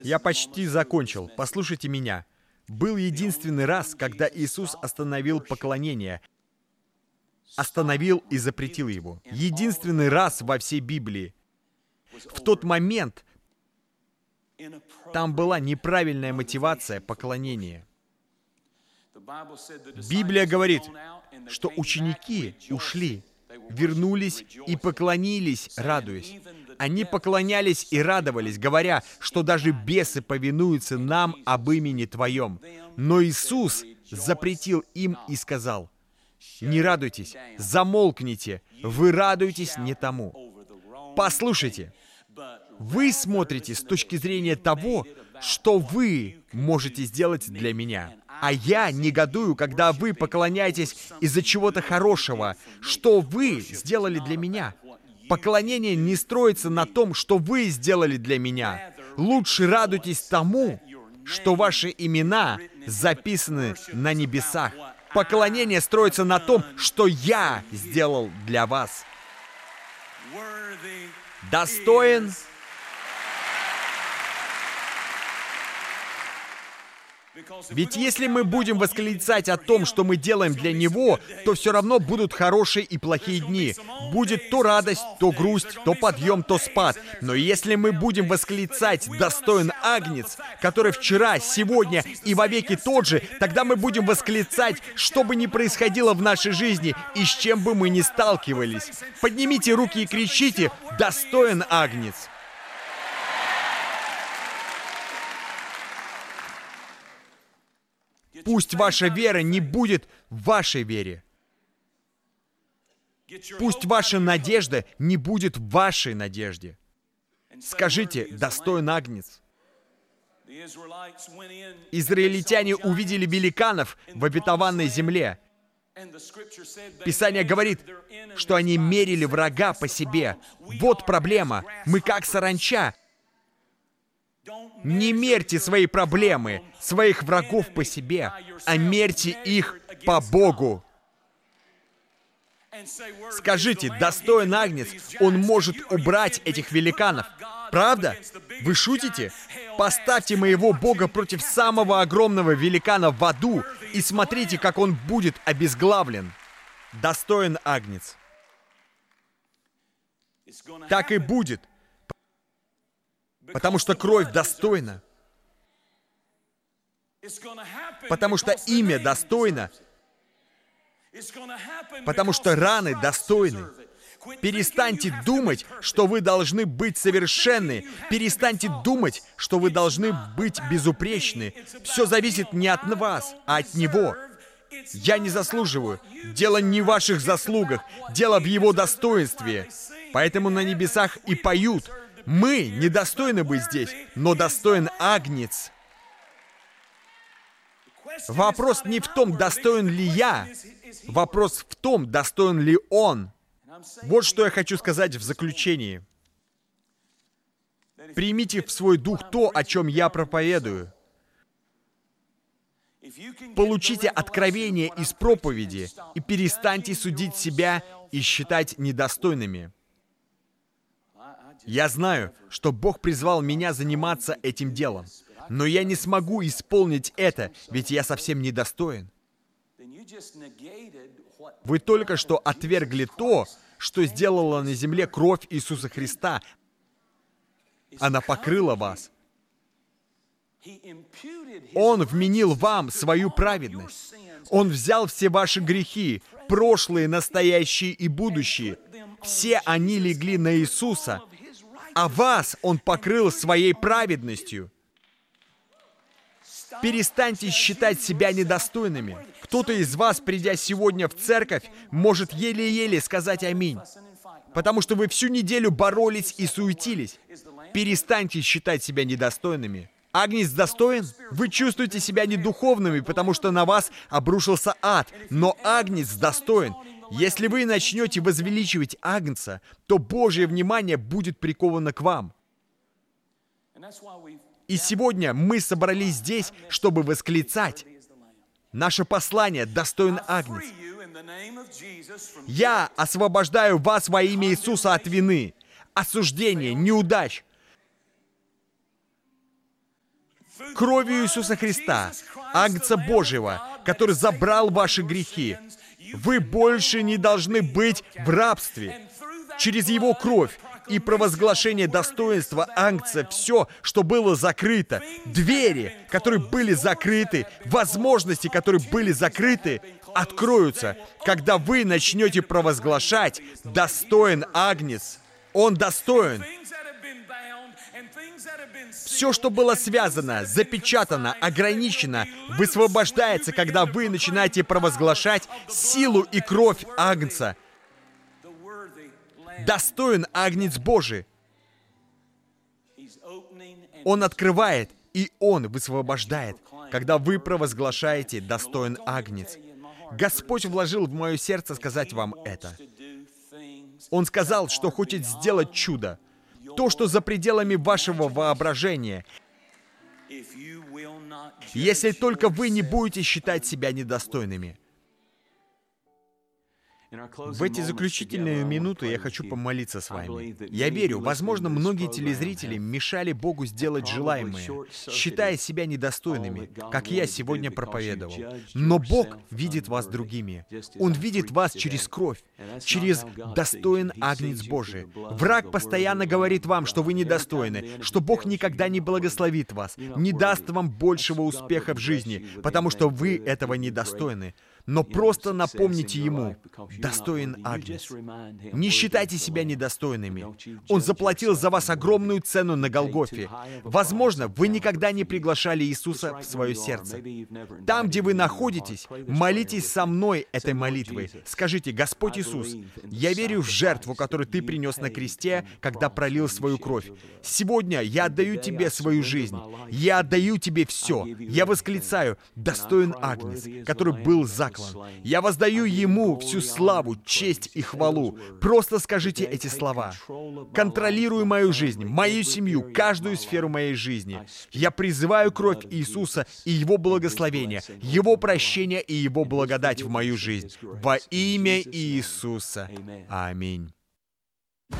Я почти закончил. Послушайте меня. Был единственный раз, когда Иисус остановил поклонение. Остановил и запретил его. Единственный раз во всей Библии. В тот момент там была неправильная мотивация поклонения. Библия говорит, что ученики ушли, вернулись и поклонились, радуясь. Они поклонялись и радовались, говоря, что даже бесы повинуются нам об имени Твоем. Но Иисус запретил им и сказал: «Не радуйтесь, замолкните, вы радуетесь не тому». Послушайте, вы смотрите с точки зрения того, что вы можете сделать для меня. А я негодую, когда вы поклоняетесь из-за чего-то хорошего, что вы сделали для меня. Поклонение не строится на том, что вы сделали для меня. Лучше радуйтесь тому, что ваши имена записаны на небесах. Поклонение строится на том, что я сделал для вас. Достоин. Ведь если мы будем восклицать о том, что мы делаем для Него, то все равно будут хорошие и плохие дни. Будет то радость, то грусть, то подъем, то спад. Но если мы будем восклицать «Достоин Агнец», который вчера, сегодня и вовеки тот же, тогда мы будем восклицать, что бы ни происходило в нашей жизни и с чем бы мы ни сталкивались. Поднимите руки и кричите «Достоин Агнец». Пусть ваша вера не будет в вашей вере. Пусть ваша надежда не будет в вашей надежде. Скажите: «Достоин Агнец». Израильтяне увидели великанов в обетованной земле. Писание говорит, что они мерили врага по себе. Вот проблема. Мы как саранча. Не мерьте свои проблемы, своих врагов по себе, а мерьте их по Богу. Скажите: «Достоин Агнец», он может убрать этих великанов. Правда? Вы шутите? Поставьте моего Бога против самого огромного великана в аду и смотрите, как он будет обезглавлен. Достоин Агнец. Так и будет. Потому что кровь достойна. Потому что имя достойно. Потому что раны достойны. Перестаньте думать, что вы должны быть совершенны. Перестаньте думать, что вы должны быть безупречны. Все зависит не от вас, а от Него. Я не заслуживаю. Дело не в ваших заслугах. Дело в Его достоинстве. Поэтому на небесах и поют: «Мы недостойны быть здесь, но достоин Агнец». Вопрос не в том, достоин ли я. Вопрос в том, достоин ли Он. Вот что я хочу сказать в заключении. Примите в свой дух то, о чем я проповедую. Получите откровение из проповеди и перестаньте судить себя и считать недостойными. Я знаю, что Бог призвал меня заниматься этим делом, но я не смогу исполнить это, ведь я совсем недостоин. Вы только что отвергли то, что сделала на земле кровь Иисуса Христа. Она покрыла вас. Он вменил вам свою праведность. Он взял все ваши грехи, прошлые, настоящие и будущие. Все они легли на Иисуса, а вас Он покрыл своей праведностью. Перестаньте считать себя недостойными. Кто-то из вас, придя сегодня в церковь, может еле-еле сказать «Аминь», потому что вы всю неделю боролись и суетились. Перестаньте считать себя недостойными. Агнец достоин? Вы чувствуете себя недуховными, потому что на вас обрушился ад, но Агнец достоин. Если вы начнете возвеличивать Агнца, то Божье внимание будет приковано к вам. И сегодня мы собрались здесь, чтобы восклицать. Наше послание «Достоин Агнец». Я освобождаю вас во имя Иисуса от вины, осуждения, неудач. Кровью Иисуса Христа, Агнца Божьего, который забрал ваши грехи, вы больше не должны быть в рабстве. Через Его кровь и провозглашение достоинства Агнца все, что было закрыто, двери, которые были закрыты, возможности, которые были закрыты, откроются, когда вы начнете провозглашать «Достоин Агнец». Он достоин. Все, что было связано, запечатано, ограничено, высвобождается, когда вы начинаете провозглашать силу и кровь Агнца. Достоин Агнец Божий. Он открывает, и Он высвобождает, когда вы провозглашаете «Достоин Агнец». Господь вложил в мое сердце сказать вам это. Он сказал, что хочет сделать чудо, то, что за пределами вашего воображения, если только вы не будете считать себя недостойными. В эти заключительные минуты я хочу помолиться с вами. Я верю, возможно, многие телезрители мешали Богу сделать желаемое, считая себя недостойными, как я сегодня проповедовал. Но Бог видит вас другими. Он видит вас через кровь, через достоин Агнец Божий. Враг постоянно говорит вам, что вы недостойны, что Бог никогда не благословит вас, не даст вам большего успеха в жизни, потому что вы этого недостойны. Но просто напомните Ему, достоин Агнец. Не считайте себя недостойными. Он заплатил за вас огромную цену на Голгофе. Возможно, вы никогда не приглашали Иисуса в свое сердце. Там, где вы находитесь, молитесь со мной этой молитвой. Скажите: «Господь Иисус, я верю в жертву, которую Ты принес на кресте, когда пролил свою кровь. Сегодня я отдаю Тебе свою жизнь. Я отдаю Тебе все. Я восклицаю: достоин Агнец, который был заклан. Я воздаю Ему всю славу, честь и хвалу». Просто скажите эти слова. Контролируй мою жизнь, мою семью, каждую сферу моей жизни. Я призываю кровь Иисуса и Его благословение, Его прощение и Его благодать в мою жизнь. Во имя Иисуса. Аминь.